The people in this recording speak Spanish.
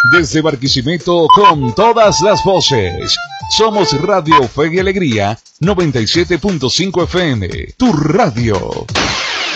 Desde Barquisimeto con todas las voces. Somos Radio Fe y Alegría 97.5 FM. Tu radio.